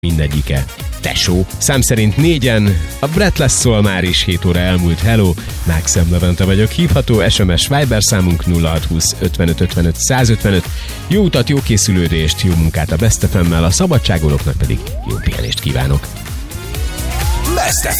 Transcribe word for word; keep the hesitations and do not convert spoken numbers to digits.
mindegyike tesó. Szám szerint négyen, a Brett lesz szól már is, hét óra elmúlt, hello, Mákszem Levente vagyok, hívható es em es Viber számunk nulla hat húsz ötvenöt ötvenöt százötvenöt. Jó utat, jó készülődést, jó munkát a Best ef emmel, a szabadságolóknak pedig jó pihenést kívánok. Best ef